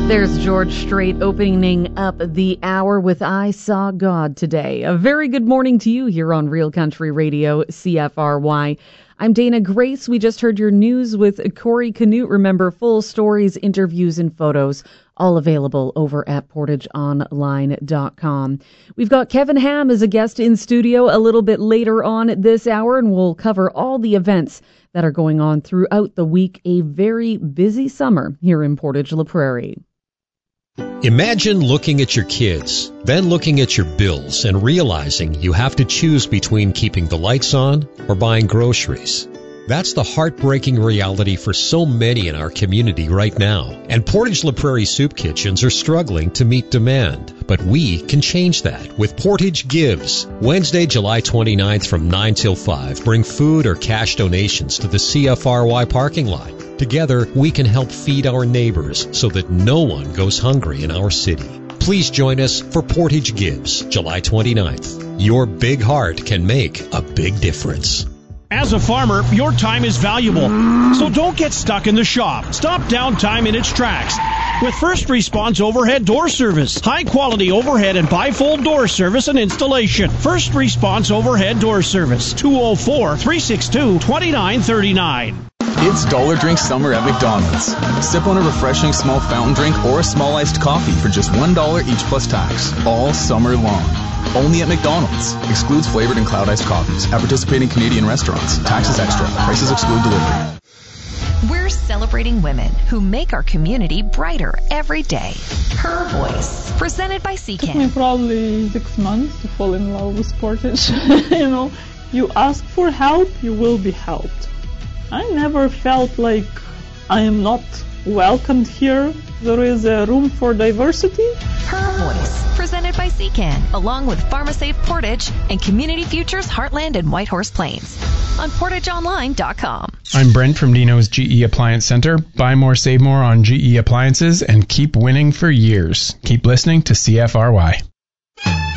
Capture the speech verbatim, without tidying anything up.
There's George Strait opening up the hour with I Saw God Today. A very good morning to you here on Real Country Radio, C F R Y. I'm Dana Grace. We just heard your news with Corey Canute. Remember, full stories, interviews, and photos, all available over at portage online dot com. We've got Kevin Ham as a guest in studio a little bit later on this hour, and we'll cover all the events that are going on throughout the week. A very busy summer here in Portage La Prairie. Imagine looking at your kids, then looking at your bills and realizing you have to choose between keeping the lights on or buying groceries. That's the heartbreaking reality for so many in our community right now. And Portage La Prairie soup kitchens are struggling to meet demand. But we can change that with Portage Gives. Wednesday, July twenty-ninth from nine till five. Bring food or cash donations to the C F R Y parking lot. Together, we can help feed our neighbors so that no one goes hungry in our city. Please join us for Portage Gives, July twenty-ninth. Your big heart can make a big difference. As a farmer, your time is valuable, so don't get stuck in the shop. Stop downtime in its tracks with First Response Overhead Door Service. High-quality overhead and bifold door service and installation. First Response Overhead Door Service, two oh four, three six two, two nine three nine. It's Dollar Drink Summer at McDonald's. Sip on a refreshing small fountain drink or a small iced coffee for just one dollar each plus tax, all summer long. Only at McDonald's. Excludes flavored and cloud iced coffees at participating Canadian restaurants. Taxes extra. Prices exclude delivery. We're celebrating women who make our community brighter every day. Her Voice, presented by C K. It took me probably six months to fall in love with Portage. You know, you ask for help, you will be helped. I never felt like I am not welcomed here. There is a room for diversity. Her Voice, presented by C C A N, along with PharmaSafe Portage and Community Futures Heartland and Whitehorse Plains on portage online dot com. I'm Brent from Dino's G E Appliance Center. Buy more, save more on G E appliances and keep winning for years. Keep listening to C F R Y.